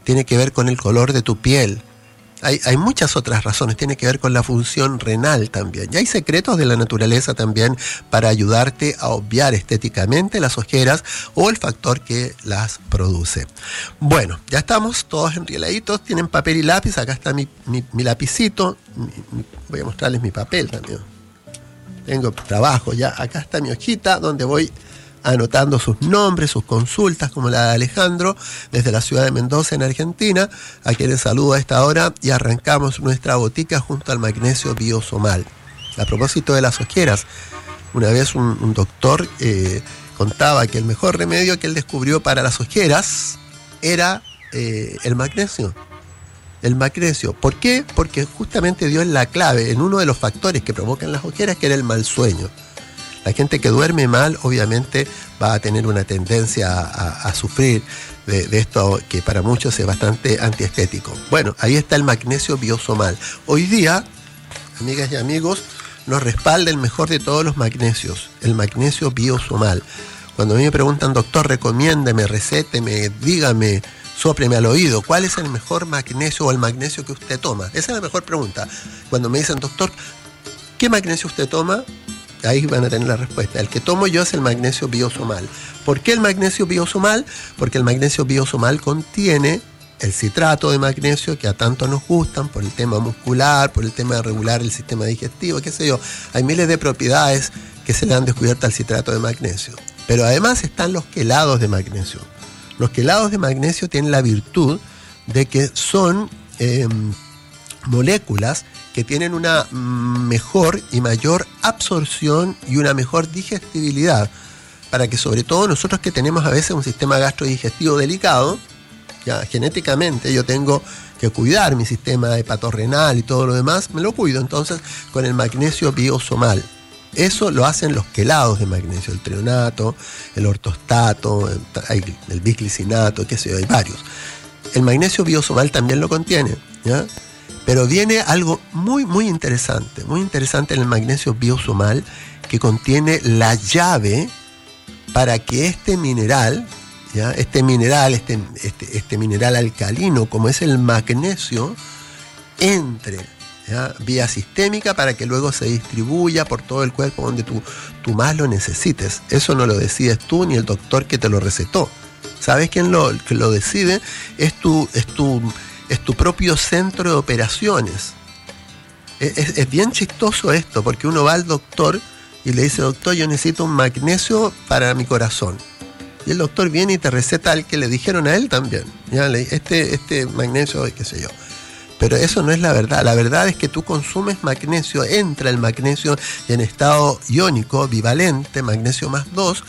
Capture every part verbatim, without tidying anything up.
tiene que ver con el color de tu piel. Hay, hay muchas otras razones, tiene que ver con la función renal también. Y hay secretos de la naturaleza también para ayudarte a obviar estéticamente las ojeras o el factor que las produce. Bueno, ya estamos todos enrieladitos, tienen papel y lápiz, acá está mi, mi, mi lapicito, mi, mi, voy a mostrarles mi papel también. Tengo trabajo ya, acá está mi hojita donde voy anotando sus nombres, sus consultas, como la de Alejandro, desde la ciudad de Mendoza, en Argentina, a quienes saludo a esta hora, y arrancamos nuestra botica junto al magnesio biosomal. A propósito de las ojeras, una vez un, un doctor eh, contaba que el mejor remedio que él descubrió para las ojeras era eh, el magnesio. El magnesio. ¿Por qué? Porque justamente dio en la clave, en uno de los factores que provocan las ojeras, que era el mal sueño. La gente que duerme mal, obviamente, va a tener una tendencia a, a, a sufrir de, de esto que para muchos es bastante antiestético. Bueno, ahí está el magnesio biosomal. Hoy día, amigas y amigos, nos respalda el mejor de todos los magnesios, el magnesio biosomal. Cuando a mí me preguntan, doctor, recomiéndeme, recéteme, dígame, sópleme al oído, ¿cuál es el mejor magnesio o el magnesio que usted toma? Esa es la mejor pregunta. Cuando me dicen, doctor, ¿qué magnesio usted toma? Ahí van a tener la respuesta. El que tomo yo es el magnesio biosomal. ¿Por qué el magnesio biosomal? Porque el magnesio biosomal contiene el citrato de magnesio que a tanto nos gustan por el tema muscular, por el tema de regular el sistema digestivo, qué sé yo. Hay miles de propiedades que se le han descubierto al citrato de magnesio. Pero además están los quelados de magnesio. Los quelados de magnesio tienen la virtud de que son eh, moléculas que tienen una mejor y mayor absorción y una mejor digestibilidad, para que sobre todo nosotros que tenemos a veces un sistema gastrodigestivo delicado, ya genéticamente yo tengo que cuidar mi sistema hepatorrenal y todo lo demás, me lo cuido entonces con el magnesio biosomal. Eso lo hacen los quelados de magnesio, el treonato, el ortostato, el, el bisglicinato, qué sé yo, hay varios. El magnesio biosomal también lo contiene, ¿ya? Pero viene algo muy, muy interesante, muy interesante en el magnesio biosomal, que contiene la llave para que este mineral, ¿ya? este mineral, este, este, este mineral alcalino, como es el magnesio, entre, ¿ya? vía sistémica para que luego se distribuya por todo el cuerpo donde tú, tú más lo necesites. Eso no lo decides tú ni el doctor que te lo recetó. ¿Sabes quién lo, que lo decide? Es tu... Es tu es tu propio centro de operaciones. Es, es, es bien chistoso esto, porque uno va al doctor y le dice, doctor, yo necesito un magnesio para mi corazón. Y el doctor viene y te receta el que le dijeron a él también. ¿Ya? Este, este magnesio, qué sé yo. Pero eso no es la verdad. La verdad es que tú consumes magnesio, entra el magnesio en estado iónico, bivalente, magnesio más dos.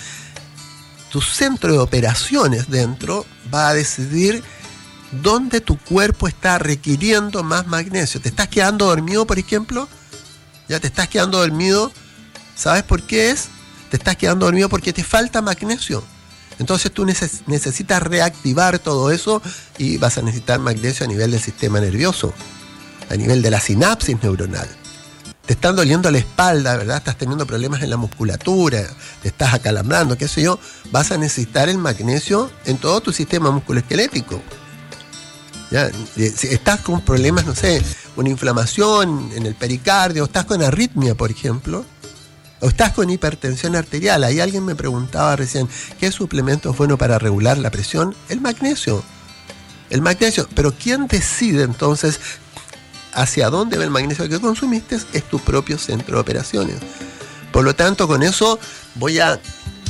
Tu centro de operaciones dentro va a decidir dónde tu cuerpo está requiriendo más magnesio. ¿Te estás quedando dormido, por ejemplo? ¿Ya te estás quedando dormido? ¿Sabes por qué es? Te estás quedando dormido porque te falta magnesio. Entonces tú neces- necesitas reactivar todo eso y vas a necesitar magnesio a nivel del sistema nervioso, a nivel de la sinapsis neuronal. Te están doliendo la espalda, ¿verdad? Estás teniendo problemas en la musculatura, te estás acalambrando, qué sé yo. Vas a necesitar el magnesio en todo tu sistema musculoesquelético. ¿Ya? Si estás con problemas, no sé, una inflamación en el pericardio, o estás con arritmia, por ejemplo, o estás con hipertensión arterial. Ahí alguien me preguntaba recién, ¿qué suplemento es bueno para regular la presión? El magnesio. El magnesio. Pero ¿quién decide entonces hacia dónde va el magnesio que consumiste? Es tu propio centro de operaciones. Por lo tanto, con eso voy a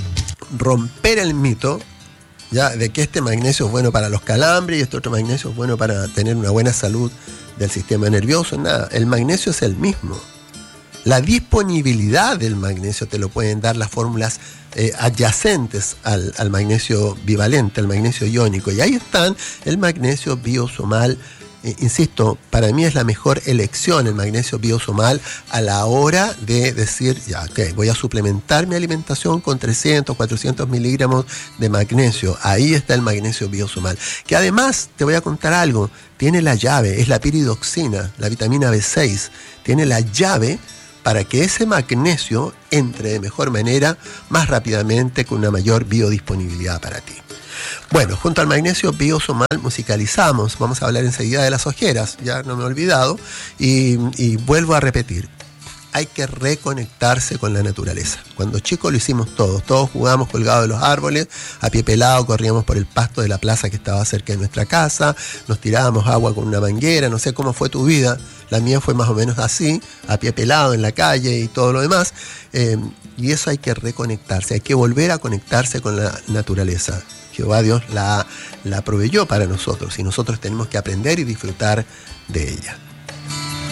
romper el mito, ya, de que este magnesio es bueno para los calambres y este otro magnesio es bueno para tener una buena salud del sistema nervioso. Nada, el magnesio es el mismo. La disponibilidad del magnesio te lo pueden dar las fórmulas eh, adyacentes al, al magnesio bivalente, al magnesio iónico. Y ahí están el magnesio biosomal. Eh, insisto, para mí es la mejor elección el magnesio biosomal a la hora de decir, ya, ok, voy a suplementar mi alimentación con trescientos, cuatrocientos miligramos de magnesio. Ahí está el magnesio biosomal. Que además, te voy a contar algo, tiene la llave, es la piridoxina, la vitamina B seis, tiene la llave para que ese magnesio entre de mejor manera, más rápidamente, con una mayor biodisponibilidad para ti. Bueno, junto al magnesio biosomal musicalizamos. Vamos a hablar enseguida de las ojeras, ya no me he olvidado. Y, y vuelvo a repetir. Hay que reconectarse con la naturaleza. Cuando chicos lo hicimos todos, todos jugábamos colgados de los árboles, a pie pelado corríamos por el pasto de la plaza que estaba cerca de nuestra casa, nos tirábamos agua con una manguera, no sé cómo fue tu vida, la mía fue más o menos así, a pie pelado en la calle y todo lo demás, eh, y eso hay que reconectarse, hay que volver a conectarse con la naturaleza. Jehová Dios la, la proveyó para nosotros y nosotros tenemos que aprender y disfrutar de ella.